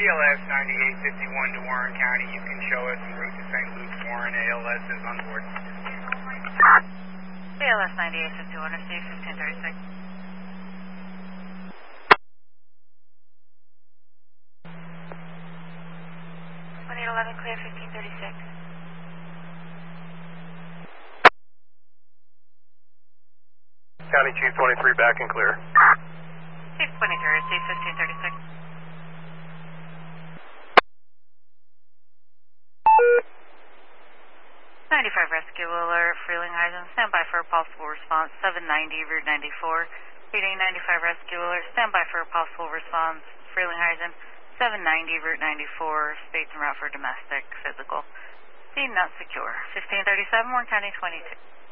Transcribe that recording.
CLS 9851 to Warren County. You can show us en route to St. Luke's. Warren ALS is on board. CLS 9851, receive 1536. 2811, clear 1536. County Chief 23 back and clear. Chief 23, receive 1536. 95 rescue alert, Frelinghuysen, stand by for a possible response, 790, Route 94. Reading 95 rescue alert, stand by for a possible response, Frelinghuysen, 790, Route 94, states en route for domestic, physical. Scene not secure, 1537, Warren County 22.